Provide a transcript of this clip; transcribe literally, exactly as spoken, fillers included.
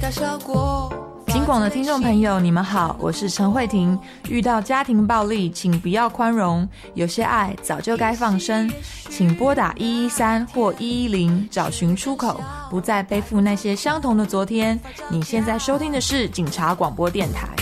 达效果。 金广的听众朋友，你们好，我是陈慧婷。遇到家庭暴力，请不要宽容，有些爱早就该放生，请拨打一一三或一一零找寻出口，不再背负那些相同的昨天。你现在收听的是警察广播电台。